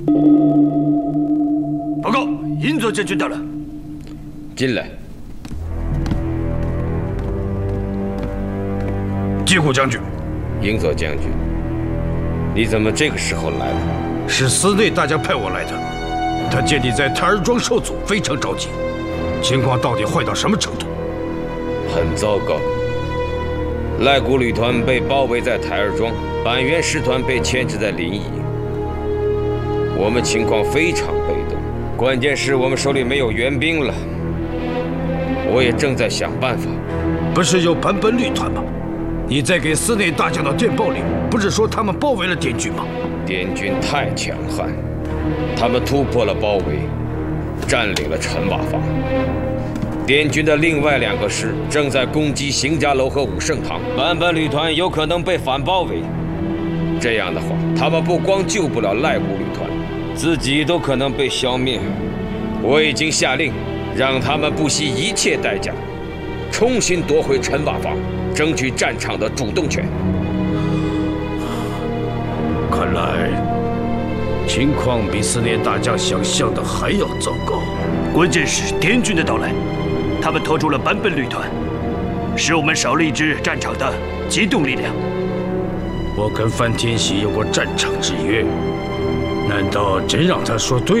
报告，银泽将军到了。 进来。 接过将军。 银泽将军，你怎么这个时候来了？ 是司内大将派我来的。他见你在台儿庄受阻，非常着急。情况到底坏到什么程度？ 很糟糕。赖古旅团被包围在台儿庄，板垣师团被牵制在临沂。我们情况非常被动，关键是我们手里没有援兵了。我也正在想办法。 不是有坂本旅团吗？你在给司内大将的电报里，不是说他们包围了滇军吗？ 滇军太强悍，他们突破了包围，占领了陈瓦坊。滇军的另外2个师正在攻击邢家楼和武圣堂，坂本旅团有可能被反包围。这样的话，他们不光救不了赖古旅团，自己都可能被消灭。我已经下令，让他们不惜一切代价，重新夺回陈瓦坊，争取战场的主动权。 看来情况比司内大将想象的还要糟糕。关键是滇军的到来，他们拖住了坂本旅团，使我们少了一支战场的机动力量。我跟范天喜有过战场之约，难道真让他说对？